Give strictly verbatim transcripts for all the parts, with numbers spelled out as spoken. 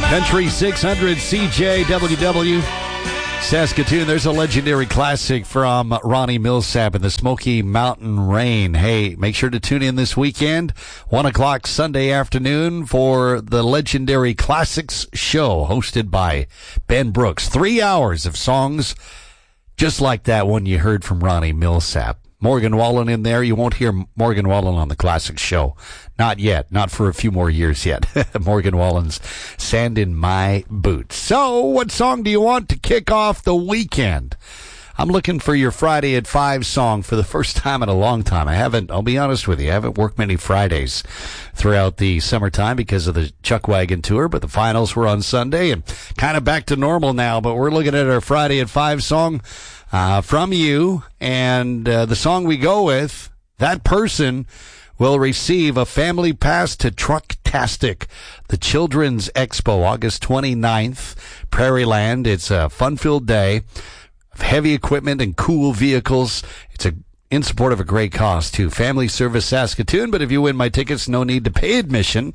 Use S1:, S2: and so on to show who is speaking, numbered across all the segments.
S1: Country six hundred C J W W Saskatoon. There's a legendary classic from Ronnie Milsap and the Smoky Mountain Rain. Hey, make sure to tune in this weekend, one o'clock Sunday afternoon, for the Legendary Classics show hosted by Ben Brooks. Three hours of songs just like that one you heard from Ronnie Milsap. Morgan Wallen in there. You won't hear Morgan Wallen on the Classics show. Not yet. Not for a few more years yet. Morgan Wallen's Sand in My Boots. So, what song do you want to kick off the weekend? I'm looking for your Friday at five song for the first time in a long time. I haven't, I'll be honest with you, I haven't worked many Fridays throughout the summertime because of the Chuck Wagon tour, but the finals were on Sunday and kind of back to normal now. But we're looking at our Friday at five song uh, from you, and uh, the song we go with, that person will receive a family pass to Trucktastic, the Children's Expo, August twenty-ninth, Prairieland. It's a fun-filled day of heavy equipment and cool vehicles. It's a in support of a great cause, too. Family Service Saskatoon, but if you win my tickets, no need to pay admission.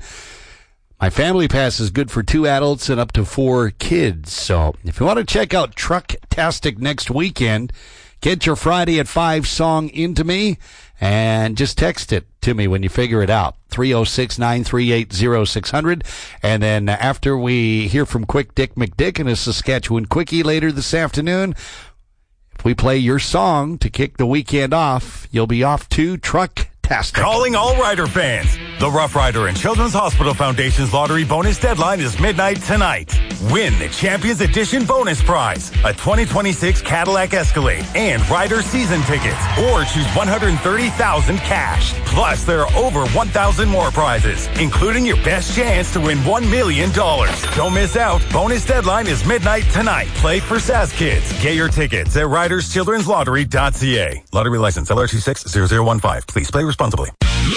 S1: My family pass is good for two adults and up to four kids. So if you want to check out Trucktastic next weekend, get your Friday at five song into me and just text it to me when you figure it out. three oh six, nine three eight, oh six hundred. And then after we hear from Quick Dick McDick and a Saskatchewan Quickie later this afternoon, if we play your song to kick the weekend off, you'll be off to Trucktastic.
S2: Calling all Rider fans. The Rough Rider and Children's Hospital Foundation's lottery bonus deadline is midnight tonight. Win the Champions Edition bonus prize, a twenty twenty-six Cadillac Escalade and Rider season tickets, or choose one hundred thirty thousand dollars cash. Plus, there are over one thousand more prizes, including your best chance to win one million dollars. Don't miss out. Bonus deadline is midnight tonight. Play for Sask Kids. Get your tickets at riders children's lottery dot c a. Lottery license L R two six zero zero one five. Please play responsibly.